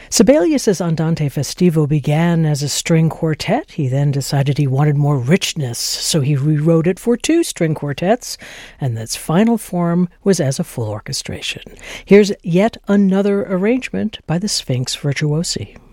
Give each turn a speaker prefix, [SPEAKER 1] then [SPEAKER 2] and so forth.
[SPEAKER 1] Sibelius's Andante Festivo began as a string quartet. He then decided he wanted more richness, so he rewrote it for two string quartets, and its final form was as a full orchestration. Here's yet another arrangement by the Sphinx Virtuosi.